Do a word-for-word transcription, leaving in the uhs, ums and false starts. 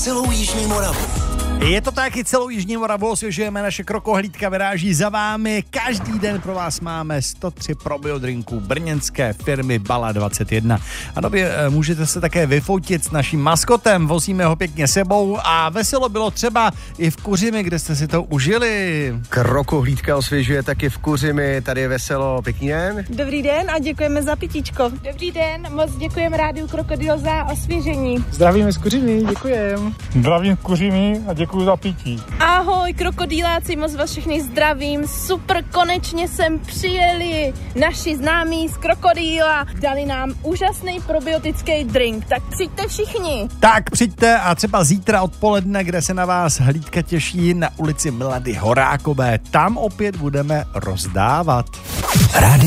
celou jižní Moravu. Je to taky celou jižní Moravu, osvěžujeme, naše krokohlídka vyráží za vámi. Každý den pro vás máme sto tři probiodrinků brněnské firmy Bala dvacet jedna. A nově můžete se také vyfotit s naším maskotem, vozíme ho pěkně sebou a veselo bylo třeba i v Kuřimi, kde jste si to užili. Krokohlídka osvěžuje taky v Kuřimi, tady je veselo, pěkný den. Dobrý den a děkujeme za pitíčko. Dobrý den, moc děkujeme Rádiu Krokodil za osvěžení. Zdravíme z Kuřimi, děkujeme. Zdravím z Kuřimi a děkuji za pití. Ahoj krokodýláci, moc vás všechny zdravím, super, konečně sem přijeli naši známí z Krokodýla, dali nám úžasný probiotický drink, tak přijďte všichni. Tak přijďte a třeba zítra odpoledne, kde se na vás hlídka těší na ulici Milady Horákové, tam opět budeme rozdávat.